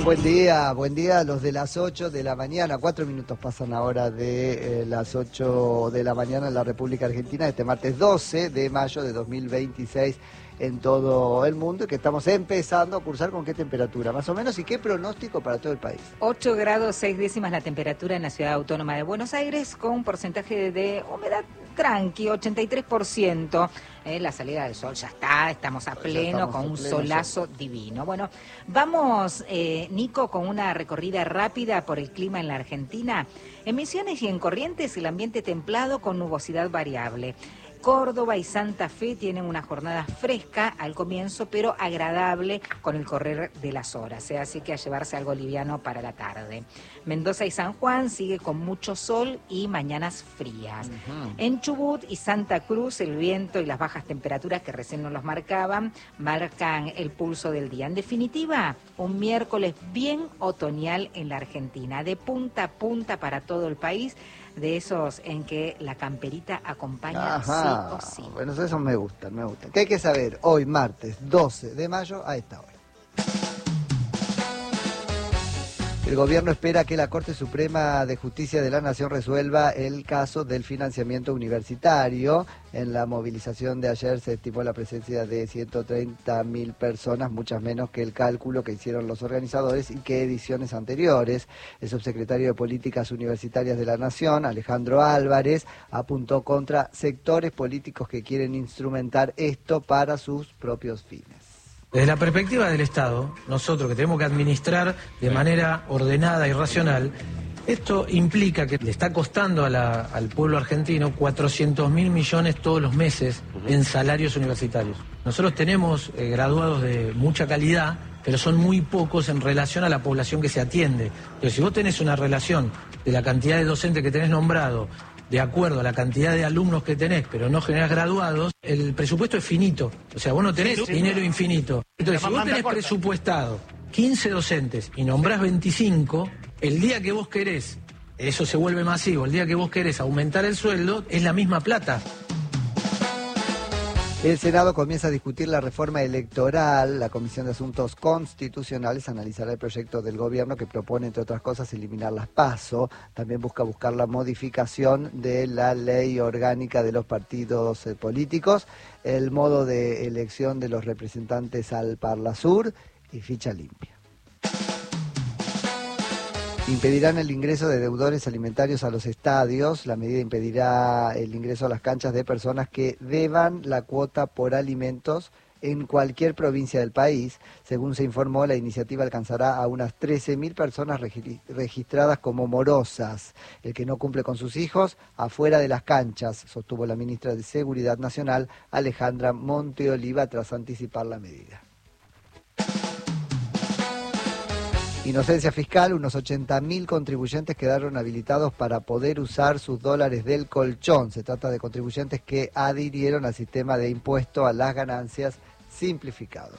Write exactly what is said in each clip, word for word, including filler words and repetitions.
Un buen día, buen día a los de las ocho de la mañana, cuatro minutos pasan ahora de eh, las ocho de la mañana en la República Argentina, este martes doce de mayo de dos mil veintiséis en todo el mundo, que estamos empezando a cursar. ¿Con qué temperatura más o menos y qué pronóstico para todo el país? ocho grados seis décimas la temperatura en la ciudad autónoma de Buenos Aires, con un porcentaje de humedad tranqui, ochenta y tres por ciento. Eh, la salida del sol ya está, estamos a pleno, con un solazo divino. Bueno, vamos, eh, Nico, con una recorrida rápida por el clima en la Argentina. En Misiones y en Corrientes el ambiente templado con nubosidad variable. Córdoba y Santa Fe tienen una jornada fresca al comienzo, pero agradable con el correr de las horas, ¿eh? Así que a llevarse algo liviano para la tarde. Mendoza y San Juan sigue con mucho sol y mañanas frías. Uh-huh. En Chubut y Santa Cruz el viento y las bajas temperaturas que recién nos los marcaban, marcan el pulso del día. En definitiva, un miércoles bien otoñal en la Argentina, de punta a punta para todo el país, de esos en que la camperita acompaña. Ajá. Sí o sí. Bueno, eso me gusta, me gusta. ¿Qué hay que saber hoy, martes doce de mayo, a esta hora? El gobierno espera que la Corte Suprema de Justicia de la Nación resuelva el caso del financiamiento universitario. En la movilización de ayer se estimó la presencia de ciento treinta mil personas, muchas menos que el cálculo que hicieron los organizadores y que ediciones anteriores. El subsecretario de Políticas Universitarias de la Nación, Alejandro Álvarez, apuntó contra sectores políticos que quieren instrumentar esto para sus propios fines. Desde la perspectiva del Estado, nosotros que tenemos que administrar de manera ordenada y racional, esto implica que le está costando a la, al pueblo argentino cuatrocientos mil millones todos los meses en salarios universitarios. Nosotros tenemos eh, graduados de mucha calidad, pero son muy pocos en relación a la población que se atiende. Pero si vos tenés una relación de la cantidad de docentes que tenés nombrado, de acuerdo a la cantidad de alumnos que tenés, pero no generás graduados, el presupuesto es finito. O sea, vos no tenés sí, dinero infinito. Entonces, si vos tenés presupuestado quince docentes y nombrás veinticinco, el día que vos querés, eso se vuelve masivo, el día que vos querés aumentar el sueldo, es la misma plata. El Senado comienza a discutir la reforma electoral. La Comisión de Asuntos Constitucionales analizará el proyecto del gobierno que propone, entre otras cosas, eliminar las PASO. También busca buscar la modificación de la ley orgánica de los partidos eh, políticos, el modo de elección de los representantes al Parlasur y ficha limpia. Impedirán el ingreso de deudores alimentarios a los estadios. La medida impedirá el ingreso a las canchas de personas que deban la cuota por alimentos en cualquier provincia del país. Según se informó, la iniciativa alcanzará a unas trece mil personas registradas como morosas. El que no cumple con sus hijos, afuera de las canchas, sostuvo la ministra de Seguridad Nacional, Alejandra Monteoliva, tras anticipar la medida. Inocencia fiscal, unos ochenta mil contribuyentes quedaron habilitados para poder usar sus dólares del colchón. Se trata de contribuyentes que adhirieron al sistema de impuesto a las ganancias simplificado.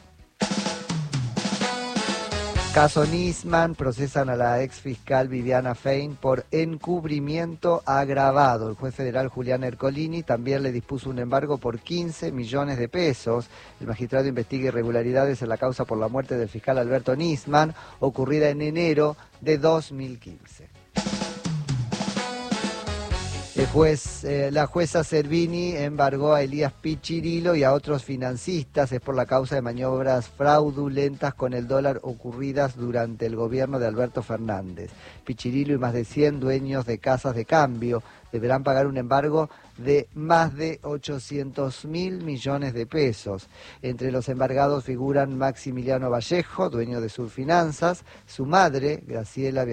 Caso Nisman, procesan a la ex fiscal Viviana Fein por encubrimiento agravado. El juez federal Julián Ercolini también le dispuso un embargo por quince millones de pesos. El magistrado investiga irregularidades en la causa por la muerte del fiscal Alberto Nisman, ocurrida en enero de dos mil quince. El juez, eh, la jueza Servini embargó a Elías Pichirilo y a otros financistas. Es por la causa de maniobras fraudulentas con el dólar ocurridas durante el gobierno de Alberto Fernández. Pichirilo y más de cien dueños de casas de cambio deberán pagar un embargo de más de ochocientos mil millones de pesos. Entre los embargados figuran Maximiliano Vallejo, dueño de Surfinanzas, su madre, Graciela